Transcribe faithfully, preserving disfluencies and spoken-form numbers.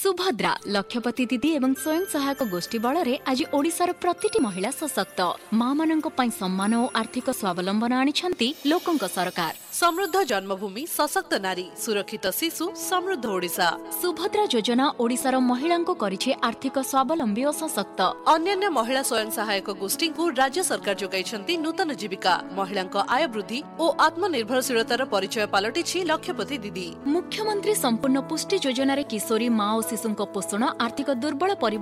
सुभद्रा लक्षपति दीदी एवं स्वयं सहायक गोष्ठी बल आज ओडिशार प्रतिटी महिला सशक्त माँ मानक पई सम्मान और आर्थिक स्वावलंबन आनिछंती लोकंक सरकार। समृद्ध जन्मभूमि सशक्त नारी सुरक्षित शिशु समृद्ध ओडिशा। सुभद्रा योजना ओडिशार महिलांको करिछि आर्थिक स्वावलंबी और सशक्त। अन्यान्य महिला स्वयं सहायक गोष्ठी को राज्य सरकार जोगाइछंती नूतन जीविका महिलांको आय वृद्धि और आत्मनिर्भरशीलतार परिचय पालटिछि लक्षपति दीदी। मुख्यमंत्री संपूर्ण पुष्टि योजन किशोरी माँ और शिशुंको पोषण आर्थिक दुर्बल